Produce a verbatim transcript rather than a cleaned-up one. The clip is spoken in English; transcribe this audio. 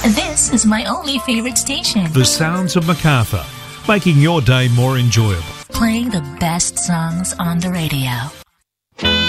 This is my only favorite station. The sounds of Macarthur, making your day more enjoyable. Playing the best songs on the radio.